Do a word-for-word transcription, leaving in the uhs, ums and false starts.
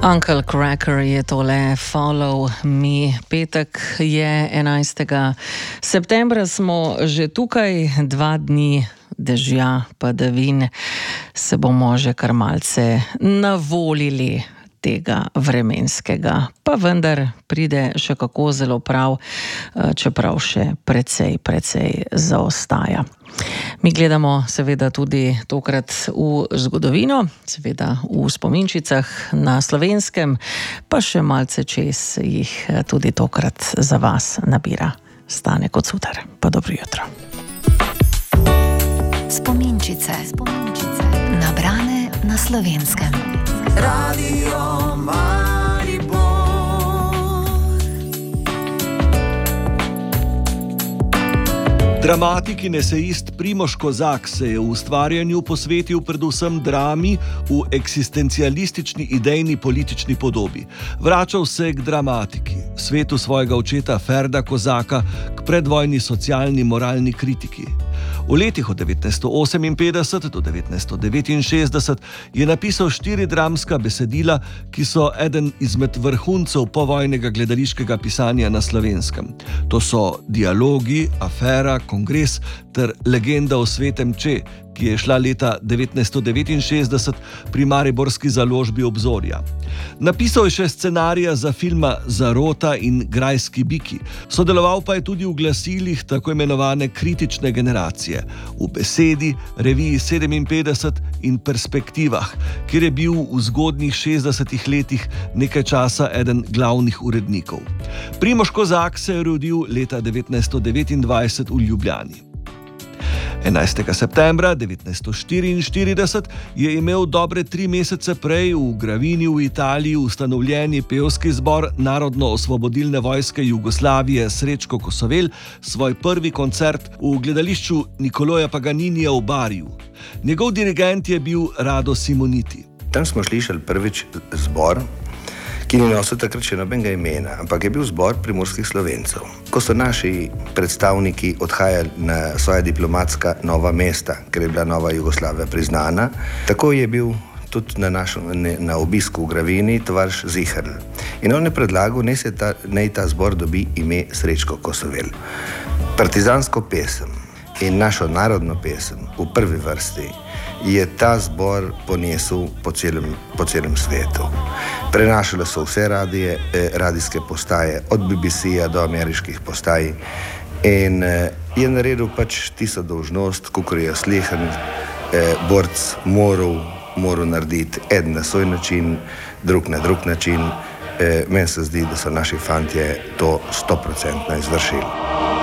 Uncle Cracker je tole, Follow Me. Petek je enajstega septembra, smo že tukaj, dva dni dežja, padavin, se bomo že kar malce navolili tega vremenskega, pa vendar pride še kako zelo prav, čeprav še precej, precej zaostaja. Mi gledamo seveda tudi tokrat v zgodovino, seveda v spominčicah na Slovenskem, pa še malce čez jih tudi tokrat za vas nabira Stane Kocutar. Pa dobro jutro. Spominčice, spominčice, nabrane na Slovenskem. Radio Maribor. Dramatik in esejist Primož Kozak se je v ustvarjanju posvetil predvsem drami v eksistencialistični idejni politični podobi. Vračal se k dramatiki, svetu svojega očeta Ferda Kozaka, k predvojni socialni moralni kritiki. V letih od devetnajststo oseminpetdeset do devetnajststo devetinšestdeset je napisal štiri dramska besedila, ki so eden izmed vrhuncev povojnega gledališkega pisanja na Slovenskem. To so Dialogi, Afera, Kongres ter Legenda o svetem Če, ki je šla leta devetnajststo devetinšestdeset pri mariborski založbi Obzorja. Napisal je še scenarija za filma Zarota in Grajski biki. Sodeloval pa je tudi v glasilih tako imenovane kritične generacije, v Besedi, Reviji sedeminpetdeset in Perspektivah, kjer je bil v zgodnjih šestdesetih letih nekaj časa eden glavnih urednikov. Primož Kozak se je rodil leta devetnajststo devetindvajset v Ljubljani. enajstega septembra devetnajststo štiriinštirideset je imel dobre tri mesece prej v Gravini v Italiji ustanovljeni pevski zbor Narodno-osvobodilne vojske Jugoslavije Srečko Kosovel svoj prvi koncert v gledališču Niccolòja Paganinija v Bariju. Njegov dirigent je bil Rado Simoniti. Tam smo slišali prvič zbor, ki ni nosil takrat še nobenega imena, ampak je bil zbor primorskih Slovencev. Ko so naši predstavniki odhajali na svoja diplomatska nova mesta, ker je bila nova Jugoslavija priznana, tako je bil tudi na, našo, na obisku v Gravini tovariš Ziherl. In on je predlagal, naj, se ta, naj ta zbor dobi ime Srečko Kosovel. Partizansko pesem in našo narodno pesem v prvi vrsti je ta zbor ponesel po celem, po celem svetu. Prenašale so vse radije, eh, radijske postaje, od B B C-ja do ameriških postaj in eh, je naredil pač tisto dolžnost, kakor je slehen eh, borc moral, moral narediti, eden na svoj način, drug na drug način. Eh, meni se zdi, da so naši fantje to stoprocentno izvršili.